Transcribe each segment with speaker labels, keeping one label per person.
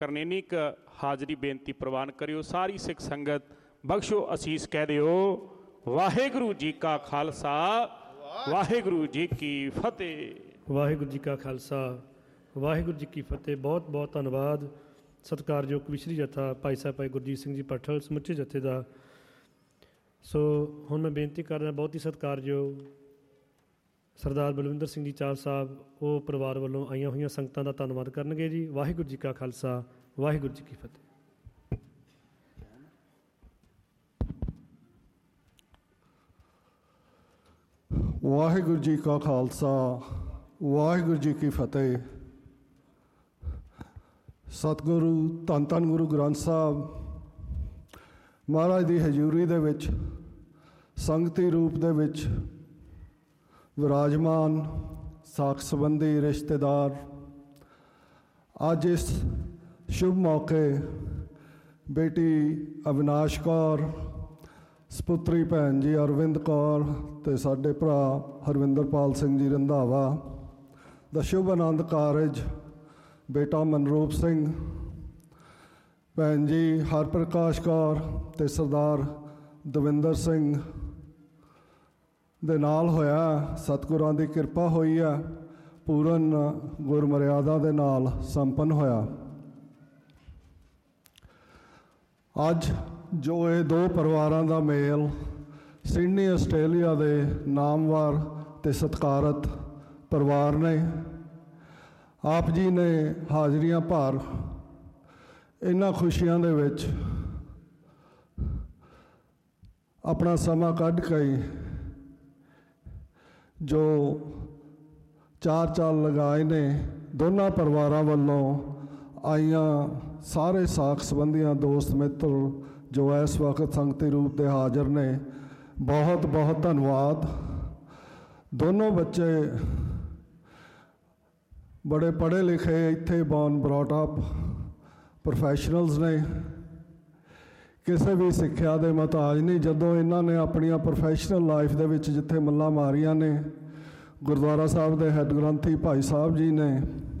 Speaker 1: करनी एक हाजरी बेनती प्रवान करियो। सारी सिख संगत बख्शो असीस कह दियो। वाहेगुरु जी का खालसा वाहेगुरु जी की फतेह।
Speaker 2: वाहेगुरु जी का खालसा वाहेगुरु जी की फतेह। बहुत बहुत धन्यवाद सत्कारयोग विशरी जथा भाई साहब भाई गुरजीत सिंह जी पठल समुचे जथे का। सो हुण मैं बेनती कर रहा बहुत ही सत्कारयोग सरदार बलविंदर सिंह जी चाल साहब वो परिवार वालों आईयां हुई संगतां का धन्नवाद करनगे जी। वाहिगुरू जी का खालसा वाहिगुरू जी की फतेह।
Speaker 3: वाहिगुरू जी का खालसा वाहिगुरू जी की फतेह। सतगुरु धन धन गुरु ग्रंथ साहब महाराज की हजूरी दे विच संगती रूप दे विच विराजमान साख संबंधी रिश्तेदार अज इस शुभ मौके बेटी अविनाश कौर सपुत्री भैन जी अरविंद कौर ते साडे भरा हरविंदरपाल सिंह जी रंधावा दा शुभ आनंद कारज बेटा मनरूप सिंह भैन जी हरप्रकाश कौर ते सरदार दविंदर सिंह दे नाल होया। सतगुरां दी किरपा हुई है पूरन गुरमर्यादा दे नाल संपन्न होया। अज जो ये दो परिवारां दा मेल सिडनी आस्ट्रेलिया दे नामवर ते सत्कारत परिवार ने आप जी ने हाजरियां भर इन्हां खुशियां दे विच अपना समा कढ के जो चार चाल लगाए ने दोनों परिवारों वालों आईयां सारे साख संबंधियां दोस्त मित्र जो इस वक्त संगती रूप दे हाजिर ने बहुत बहुत धन्यवाद। दोनों बच्चे बड़े पढ़े लिखे इत्थे बॉर्न ब्रॉट अप प्रोफैशनल्स ने किसी भी सिक्ख्या के मुहताज नहीं। जदों इन्हों ने अपन प्रोफैशनल लाइफ के विच जिथे मल्लां मारियां ने गुरुद्वारा साहब के हैड ग्रंथी भाई साहब जी ने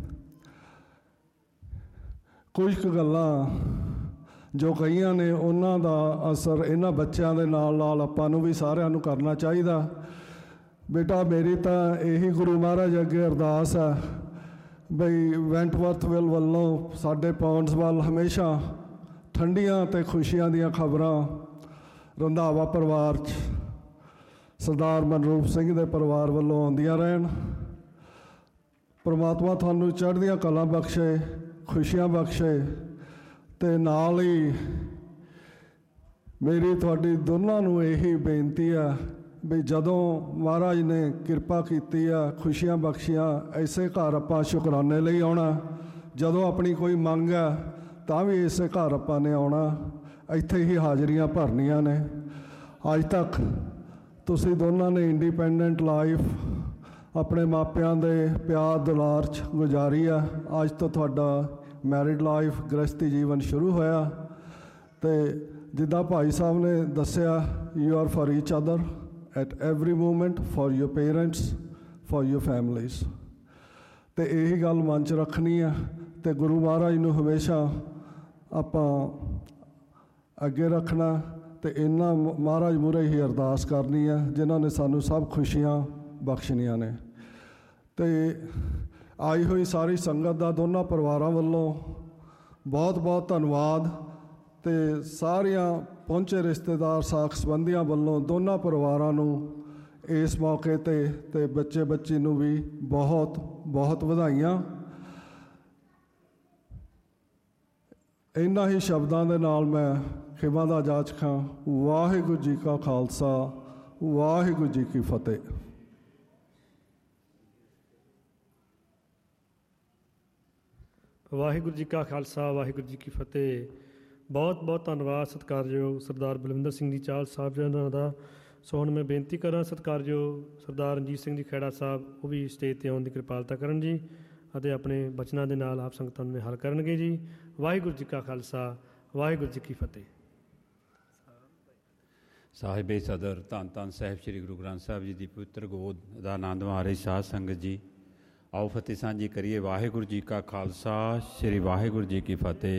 Speaker 3: कुछ गल्लां जो कईयां ने उन्हां दा असर इन्हां बच्चों के नाल नाल आपां नूं भी सारिआं नूं करना चाहिए। बेटा मेरी तो यही गुरु महाराज अगे अरदास है बई वेंटवर्थ विल वालों साडे पौंड्स वाल हमेशा ठंडियां ते खुशियां दियां खबरां रंधावा परिवार सरदार मनरूप सिंह दे परिवार वालों आउंदियां रहन। परमात्मा तुहानूं चढ़दियां कलां बख्शे खुशियां बख्शे ते नाल ही मेरी तुहाडी दोनों नूं यही बेनती है भी जदों महाराज ने किरपा कीती है खुशियां बख्शियां ऐसे घर आपां शुकराने लई आउणा। जदों अपनी कोई मंग है तां भी इसे घर आपां ने आउणा इत्थे ही हाजरियां भरनियां ने। अज तक तुसीं दोनों ने इंडिपेंडेंट लाइफ अपने मापियां दे प्यार दुलार च गुजारी है। अज तो तुहाडा मैरिड लाइफ गृहस्थी जीवन शुरू होया ते जिद्दां भाई साहब ने दस्सिया you are for each other at every moment for your parents for your families. तो यही गल मन च रखनी है तो गुरु महाराज नूं हमेशा आपां अगे रखना तो इन्हां महाराज मूहरे ही अरदास करनी है जिन्हां ने सानूं सब खुशियां बख्शनियां ने। तो आई हुई सारी संगत दा दोनों परिवारों वालों बहुत बहुत धन्यवाद। तो सारियां पहुंचे रिश्तेदार साख संबंधियां वालों दोनों परिवारों नूं इस मौके ते बच्चे बच्ची नूं भी बहुत बहुत वधाइयां। इन्हां ही शब्दां दे नाल मैं खिमा दा जाचखां। वाहिगुरू जी का खालसा वाहिगुरू जी की फतेह।
Speaker 2: वाहिगुरू जी का खालसा वाहिगुरू जी की फतेह। बहुत बहुत धन्यवाद सत्कारयोग सरदार बलविंदर सिंह जी चाल साहब जी का। सो हुण मैं बेनती करा सत्कारयोग सरदार रणजीत सिंह जी खैड़ा साहब वो भी स्टेज पर आउण की कृपालता करन जी ਅਤੇ अपने बचनों के नाल आप संगतां नूं निहाल करनगे जी। वाहिगुरू जी का खालसा वाहिगुरू जी की फतेह।
Speaker 4: साहिबे सदर धन धन साहिब श्री गुरु ग्रंथ साहिब जी की पवित्र गोद का आनंद मारे साध संगत जी आओ फतेह सांझी करिए। वाहिगुरू जी का खालसा श्री वाहिगुरू जी की फतेह।